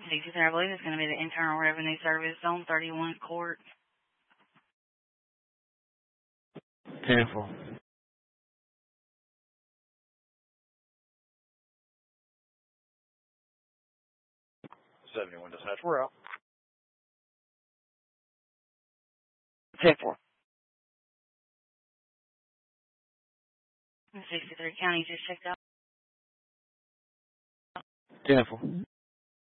63, I believe it's going to be the Internal Revenue Service, Zone 31 Court. 10-4. 71 dispatch, we're out. 10-4. 63 County just checked out. 10-4.